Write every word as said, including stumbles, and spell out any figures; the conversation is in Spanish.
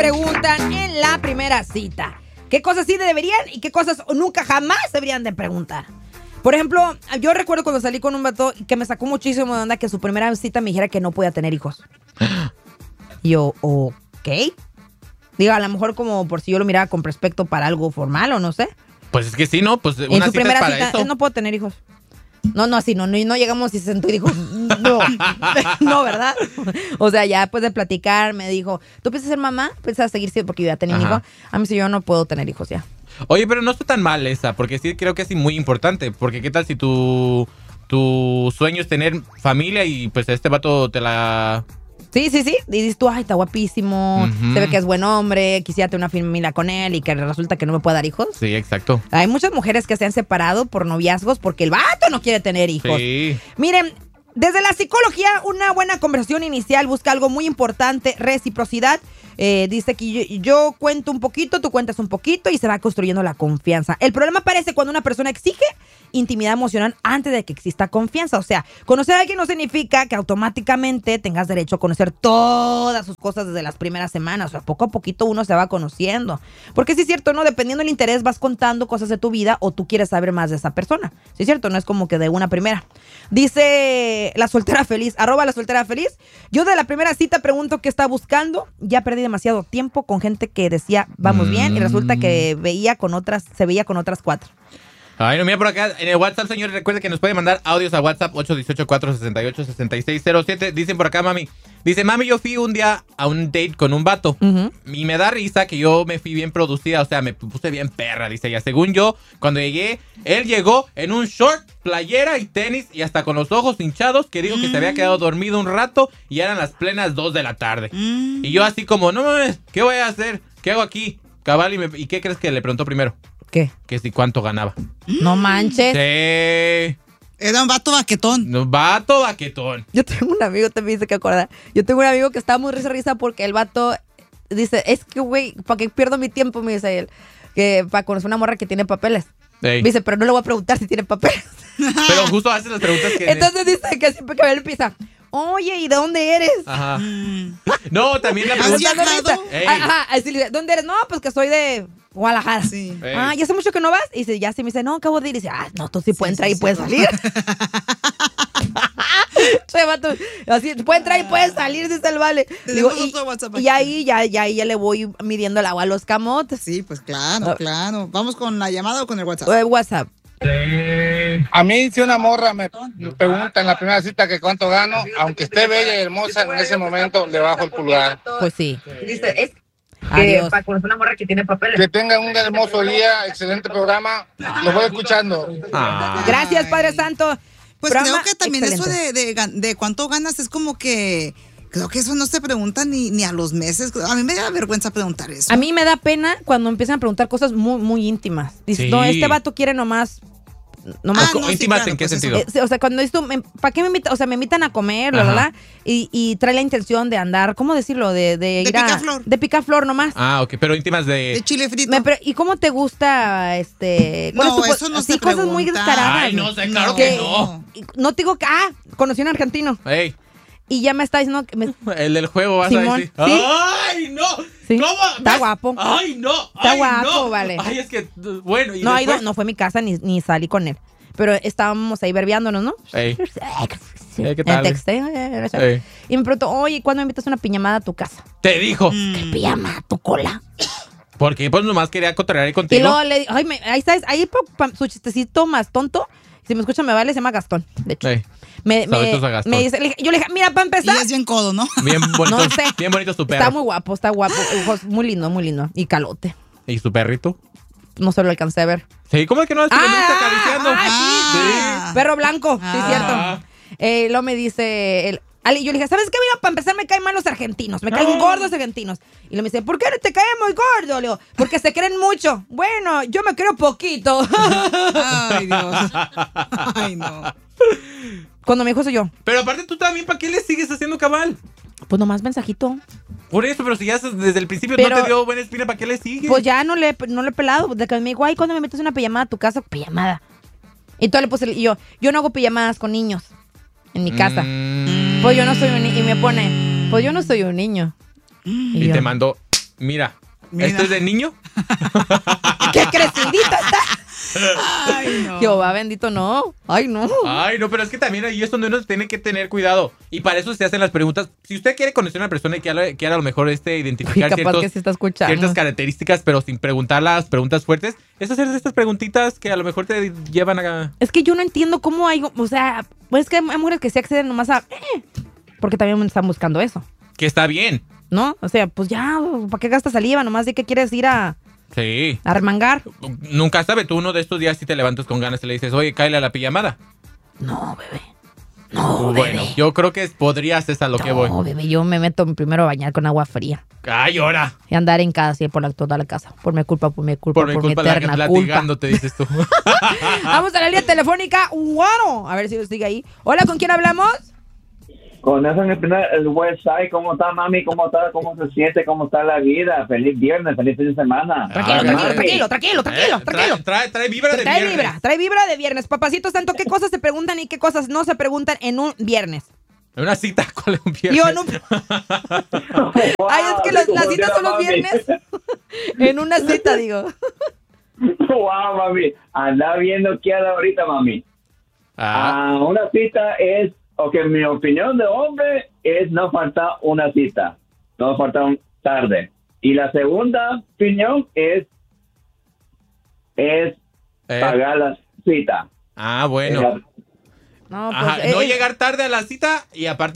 preguntan en la primera cita? ¿Qué cosas sí deberían y qué cosas nunca jamás deberían de preguntar? Por ejemplo, yo recuerdo cuando salí con un vato que me sacó muchísimo de onda que su primera cita me dijera que no podía tener hijos. Y yo, ok. Digo, a lo mejor como por si yo lo miraba con respecto para algo formal o no sé. Pues es que sí, ¿no? Pues una en su cita primera es para cita, eso. no puedo tener hijos. No, no, así no, no, no llegamos y se sentó y dijo, no, no, ¿verdad? O sea, ya después de platicar me dijo, ¿tú piensas ser mamá? ¿Piensas seguir siendo? Porque yo ya tenía un hijo. A mí sí, yo no puedo tener hijos ya. Oye, pero no está tan mal esa, porque sí creo que es muy importante. Porque qué tal si tu, tu sueño es tener familia y pues este vato te la... Sí, sí, sí. Y dices tú, ay, está guapísimo, Uh-huh. se ve que es buen hombre, quisiera tener una familia con él y que resulta que no me puede dar hijos. Sí, exacto. Hay muchas mujeres que se han separado por noviazgos porque el vato no quiere tener hijos. Sí. Miren, desde la psicología, una buena conversación inicial busca algo muy importante, reciprocidad. Eh, dice que yo, yo cuento un poquito, tú cuentas un poquito y se va construyendo la confianza. El problema aparece cuando una persona exige intimidad emocional antes de que exista confianza. O sea, conocer a alguien no significa que automáticamente tengas derecho a conocer todas sus cosas desde las primeras semanas. O sea, poco a poquito uno se va conociendo. Porque sí es cierto, ¿no? Dependiendo del interés vas contando cosas de tu vida o tú quieres saber más de esa persona. Sí es cierto, no es como que de una primera. Dice la soltera feliz, arroba la soltera feliz. Yo de la primera cita pregunto qué está buscando. Ya perdí demasiado tiempo con gente que decía vamos mm. bien y resulta que veía con otras, se veía con otras cuatro. Ay, no, mira por acá, en el WhatsApp, señores, recuerden que nos pueden mandar audios a WhatsApp ocho uno ocho, cuatro seis ocho, seis seis cero siete. Dicen por acá, mami. Dice, mami, yo fui un día a un date con un vato. Uh-huh. Y me da risa que yo me fui bien producida, o sea, me puse bien perra, dice ella. Según yo, cuando llegué, él llegó en un short, playera y tenis y hasta con los ojos hinchados, que dijo mm. que se había quedado dormido un rato y eran las plenas dos de la tarde. Mm. Y yo así como, no mames, ¿qué voy a hacer? ¿Qué hago aquí? Cabal, ¿y, me, ¿y qué crees que le preguntó primero? ¿Qué? Que si cuánto ganaba. No manches. Sí. Era un vato baquetón. Un vato baquetón. Yo tengo un amigo, te me dice que acordar. Yo tengo un amigo que estaba muy risa risa porque el vato dice, es que güey, ¿para qué pierdo mi tiempo? Me dice él, que para conocer una morra que tiene papeles. Me dice, pero no le voy a preguntar si tiene papeles. Pero justo hace las preguntas que... Entonces dice que siempre que él empieza, oye, ¿y de dónde eres? Ajá. No, también la pregunta... Ajá, así le dice, ¿dónde eres? No, pues que soy de Guadalajara. Sí. Ah, ¿ya hace mucho que no vas? Y dice, ya sí, me dice, no, acabo de ir. Y dice, ah, no, tú sí puedes sí, entrar sí, y sí, puedes sí. salir. Se va, tú, así, puede entrar y puede salir, dice el vale. Digo, y, y ahí ya, ya, ya le voy midiendo el agua a los camotes. Sí, pues claro, no. claro. ¿Vamos con la llamada o con el WhatsApp? El WhatsApp. A mí si una morra me pregunta en la primera cita que cuánto gano, aunque esté bella y hermosa, en ese momento le bajo el pulgar. Pues sí. Dice, es que para conocer una morra que tiene papeles. Que tengan un hermoso día, excelente programa. Lo voy escuchando. Ah. Gracias, Padre Santo. Pues programa creo que también excelente. Eso de, de, de cuánto ganas es como que... Creo que eso no se pregunta ni, ni a los meses. A mí me da vergüenza preguntar eso. A mí me da pena cuando empiezan a preguntar cosas muy, muy íntimas. Dices, sí. no, este vato quiere nomás... nomás ah, no, ¿Íntimas sí, claro, en qué pues sentido? Eh, o sea, cuando dices tú, ¿para qué me invitan? O sea, me invitan a comer, bla, bla, bla, y, y trae la intención de andar, ¿cómo decirlo? De, de, de ir a... picaflor. De picaflor nomás. Ah, ok, pero íntimas de... De chile frito. Me, pero, ¿y cómo te gusta, este... No, tu, eso no así, se cosas pregunta. muy descaradas. Ay, no sé, claro que, que no. No te digo que... Ah, conocí a un argentino. Ey. Y ya me está diciendo que me... El del juego, vas Simón, a decir. ¿sí? ¡Ay, no! ¿Sí? ¿Cómo? Está guapo. ¡Ay, no! Está ay, guapo, no. vale. Ay, es que, bueno, ¿y no, después? ido, no fue a mi casa ni, ni salí con él. Pero estábamos ahí verbeándonos, ¿no? Ey. Sí, ¿Qué tal? Texté. Ey. Y me preguntó, oye, ¿cuándo me invitas a una pijamada a tu casa? Te dijo. Mm. ¿Qué pijama? ¿Tu cola? Porque pues nomás quería cotorrear ahí contigo. Y luego le dije, ay, me, ahí sabes, ahí pa, pa, su chistecito más tonto. Si me escucha me vale, se llama Gastón, de hecho. Ey. Me, me, me dice, le, yo le dije, mira, para empezar. Y es bien codo, ¿no? Bien bonito, no sé. Bien bonito su perro. Está muy guapo, está guapo. Muy lindo, muy lindo. Y calote. ¿Y su perrito? No se lo alcancé a ver. Sí, ¿cómo es que no? Es que ah, le gusta acariciando. Ah, sí, sí. Perro blanco, ah. sí, es cierto. Eh, luego me dice, el, yo le dije, ¿sabes qué? Mira, para empezar me caen mal los argentinos. Me caen oh. gordos los argentinos. Y luego me dice, ¿por qué no te caes muy gordo? Le digo, porque se creen mucho. Bueno, yo me creo poquito. Ay, Dios. Ay, no. Cuando me dijo soy yo. Pero aparte tú también, ¿para qué le sigues haciendo cabal? Pues nomás mensajito. Por eso, pero si ya desde el principio pero, no te dio buena espina, ¿para qué le sigues? Pues ya no le, no le he pelado. De que me dijo, ay, ¿cuándo me metes una pijamada a tu casa? Pijamada. Y todo le puse, y yo, yo no hago pijamadas con niños en mi casa. Mm. Pues yo no soy un niño. Y me pone, pues yo no soy un niño. Y, y te mandó. Mira, Mira. ¿esto es de niño? ¡Qué crecidito está! Ay, no. Jehová bendito, no. Ay, no. Ay, no, pero es que también ahí es donde uno tiene que tener cuidado. Y para eso se hacen las preguntas. Si usted quiere conocer a una persona y quiere, quiere a lo mejor este, identificar Uy, capaz ciertos, que se está escuchando. ciertas características, pero sin preguntar las preguntas fuertes, es hacer estas preguntitas que a lo mejor te llevan a... Es que yo no entiendo cómo hay, o sea, pues es que hay mujeres que se acceden nomás a... eh, porque también están buscando eso, Que está bien. ¿no? O sea, pues ya, ¿para qué gastas saliva? Nomás de que quieres ir a, Sí. a remangar. Nunca sabe, tú uno de estos días si te levantas con ganas y le dices, oye, cáele a la pijamada. No, bebé. No, Bueno, bebé. yo creo que podrías, es a lo que voy. No, bebé, yo me meto primero a bañar con agua fría. Ay, ahora. Y andar en casa, así por la, toda la casa. Por mi culpa, por mi culpa, Por mi culpa, la, eterna latigando, culpa. te dices tú. Vamos a la línea telefónica. ¡Wow! A ver si sigue ahí. Hola, ¿con quién hablamos? Con eso en el, primer, el website, ¿cómo está, mami? ¿Cómo está? ¿Cómo se siente? ¿Cómo está la vida? Feliz viernes, feliz fin de semana. Tranquilo, Ah, tranquilo, mami. tranquilo, tranquilo, tranquilo, Eh, tranquilo. Trae, trae, trae vibra de Trae viernes. vibra, trae vibra de viernes. Papacito Santo, ¿qué cosas se preguntan y qué cosas no se preguntan en un viernes? Una cita, ¿cuál es un viernes? Yo no... Ay, es que los- las citas son los Mami. viernes. En una cita, digo. Wow, mami. Anda viendo qué hará ahorita, mami. Ah, Ah, una cita es, ok, mi opinión de hombre es no faltar una cita. No faltar un tarde. Y la segunda opinión es, es eh. pagar la cita. Ah, bueno. No, pues, Ajá, eh, no eh, llegar tarde a la cita y aparte